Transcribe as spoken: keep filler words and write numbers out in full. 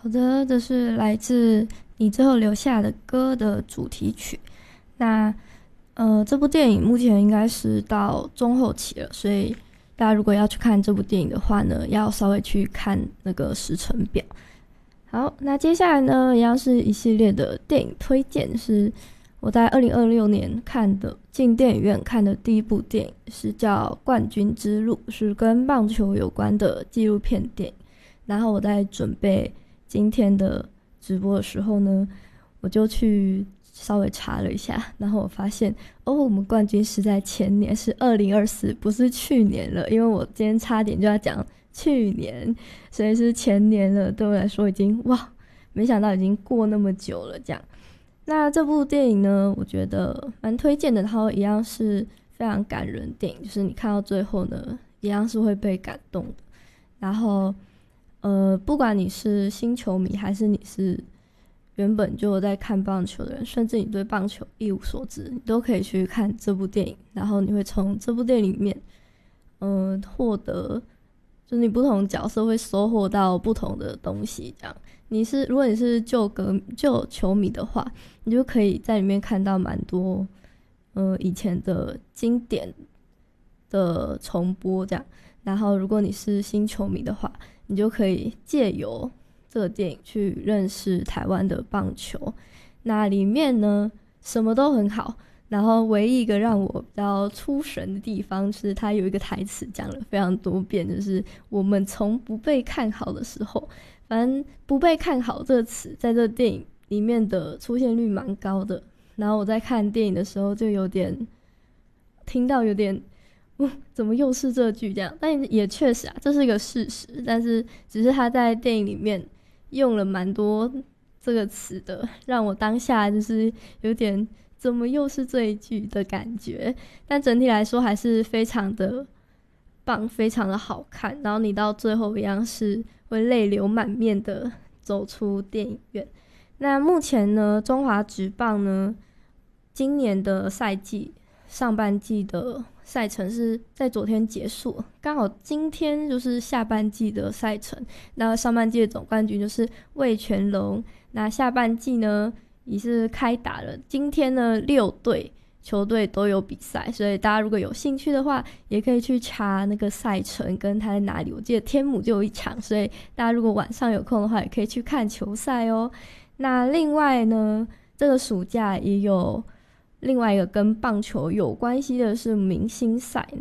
好的，这是来自你最后留下的歌的主题曲。那呃，这部电影目前应该是到中后期了，所以大家如果要去看这部电影的话呢，要稍微去看那个时程表。好，那接下来呢，一样是一系列的电影推荐，是我在二零二六年看的，进电影院看的第一部电影，是叫《冠军之路》，是跟棒球有关的纪录片电影。然后我在准备今天的直播的时候呢，我就去稍微查了一下，然后我发现哦，我们冠军是在前年，是二零二四，不是去年了，因为我今天差点就要讲去年，所以是前年了。对我来说已经哇，没想到已经过那么久了这样。那这部电影呢，我觉得蛮推荐的，它一样是非常感人电影，就是你看到最后呢，一样是会被感动的。然后呃，不管你是新球迷，还是你是原本就有在看棒球的人，甚至你对棒球一无所知，你都可以去看这部电影，然后你会从这部电影里面嗯，获得就是你不同角色会收获到不同的东西这样。你是如果你是旧歌旧球迷的话，你就可以在里面看到蛮多呃以前的经典的重播这样。然后如果你是新球迷的话，你就可以借由这个电影去认识台湾的棒球。那里面呢什么都很好，然后唯一一个让我比较出神的地方是它有一个台词讲了非常多遍，就是我们从不被看好的时候，反正不被看好这个词在这个电影里面的出现率蛮高的。然后我在看电影的时候就有点听到有点嗯，怎么又是这句这样？但也确实啊，这是一个事实。但是只是他在电影里面用了蛮多这个词的，让我当下就是有点怎么又是这一句的感觉。但整体来说还是非常的棒，非常的好看。然后你到最后一样是会泪流满面的走出电影院。那目前呢，中华职棒呢，今年的赛季上半季的赛程是在昨天结束，刚好今天就是下半季的赛程。那上半季的总冠军就是味全龙，那下半季呢也是开打了。今天呢六队球队都有比赛，所以大家如果有兴趣的话，也可以去查那个赛程跟它在哪里。我记得天母就有一场，所以大家如果晚上有空的话，也可以去看球赛哦。那另外呢，这个暑假也有另外一个跟棒球有关系的是明星赛。